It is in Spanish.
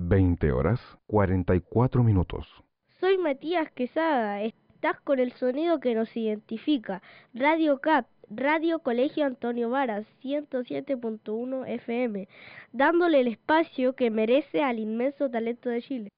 20 horas 44 minutos. Soy Matías Quesada, estás con el sonido que nos identifica. Radio CAP, Radio Colegio Antonio Varas, 107.1 FM, dándole el espacio que merece al inmenso talento de Chile.